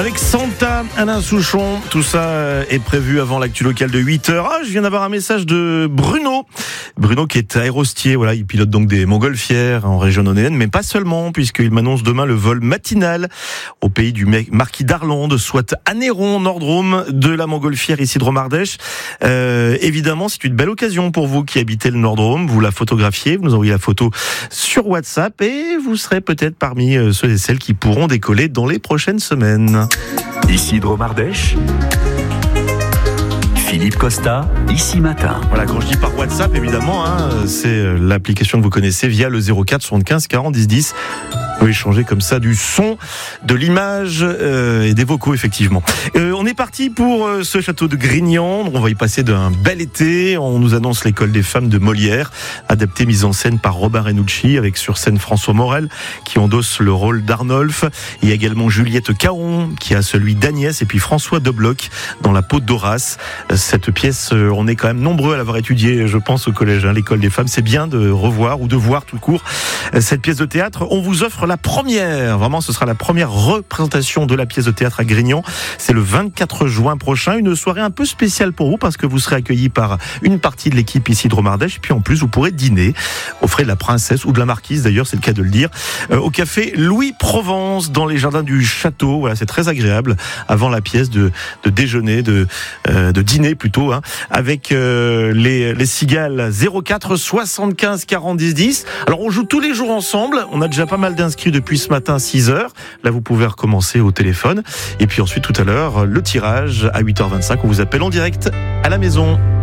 Avec Santa, Alain Souchon, tout ça est prévu avant l'actu locale de 8h. Ah, je viens d'avoir un message de Bruno. Bruno qui est aérostier, voilà, il pilote donc des montgolfières en région Onnéenne, mais pas seulement, puisqu'il m'annonce demain le vol matinal au pays du marquis d'Arlande, soit à Néron, Nord-Drôme, de la montgolfière ici de Romardèche. Évidemment, c'est une belle occasion pour vous qui habitez le Nord-Drôme. Vous la photographiez, vous nous envoyez la photo sur WhatsApp et vous serez peut-être parmi ceux et celles qui pourront décoller dans les prochaines semaines. Ici de Romardèche, Philippe Costa, Ici Matin. Voilà, quand je dis par WhatsApp, évidemment, c'est l'application que vous connaissez via le 04 75 40 10 10. Vous pouvez échanger comme ça du son, de l'image et des vocaux, effectivement. On est parti pour ce château de Grignan. On va y passer d'un bel été. On nous annonce l'école des femmes de Molière, adaptée, mise en scène par Robin Renucci, avec sur scène François Morel, qui endosse le rôle d'Arnolphe. Il y a également Juliette Caron, qui a celui d'Agnès, et puis François Debloc dans la peau d'Horace. Cette pièce, on est quand même nombreux à l'avoir étudiée, je pense, au collège, l'école des femmes. C'est bien de revoir ou de voir tout court cette pièce de théâtre. On vous offre la première, vraiment, ce sera la première représentation de la pièce de théâtre à Grignan. C'est le 24 juin prochain, une soirée un peu spéciale pour vous parce que vous serez accueillis par une partie de l'équipe ici de Romardèche, puis en plus vous pourrez dîner aux frais de la princesse ou de la marquise, d'ailleurs c'est le cas de le dire, au café Louis Provence dans les jardins du château. Voilà, c'est très agréable avant la pièce de déjeuner, de dîner plutôt, avec les cigales. 04 75 40 10 10. Alors on joue tous les jours ensemble, on a déjà pas mal d'inscrits depuis ce matin 6h. Là vous pouvez recommencer au téléphone et puis ensuite tout à l'heure le tirage à 8h25, on vous appelle en direct à la maison.